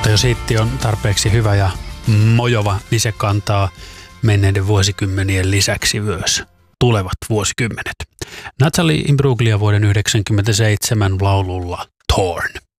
Mutta jos hitti on tarpeeksi hyvä ja mojova, niin se kantaa menneiden vuosikymmenien lisäksi myös tulevat vuosikymmenet. Natalie Imbruglia vuoden 1997 laululla Torn.